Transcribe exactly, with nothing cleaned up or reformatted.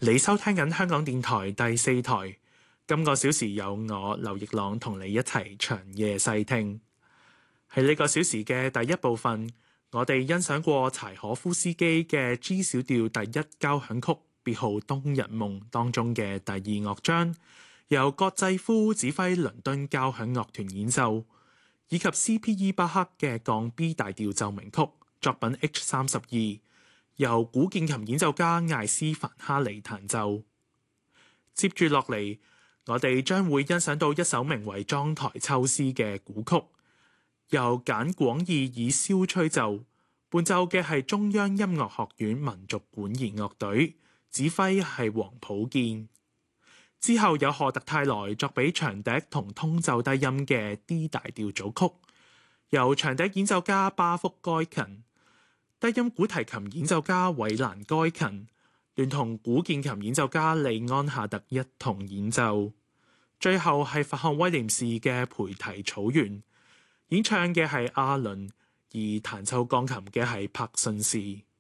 你收聽緊香港電台第四台，今個小時有我劉奕朗同你一齊長夜細聽。喺呢個小時嘅第一部分，我哋欣賞過柴可夫斯基嘅 G 小調第一交響曲別號冬日夢當中嘅第二樂章，由葛濟夫指揮倫敦交響樂團演奏，以及 C P E 巴克嘅降 B 大調奏鳴曲作品 H 三十二，由古鍵琴演奏家艾斯凡哈尼彈奏。接住落嚟，我哋將會欣賞到一首名為《妝台秋思》嘅古曲，由簡廣義以簫吹奏，伴奏嘅係中央音樂學院民族管弦樂隊，指揮係黃普健。之後有賀特泰萊作俾長笛同通奏低音嘅 D 大調組曲，由長笛演奏家巴福該勤、低音古提琴演奏家韋蘭該勤，聯同古鍵琴演奏家利安夏特一同演奏。最後係佛漢威廉士嘅培提草原，演唱嘅係阿倫，而彈奏鋼琴嘅係柏遜士。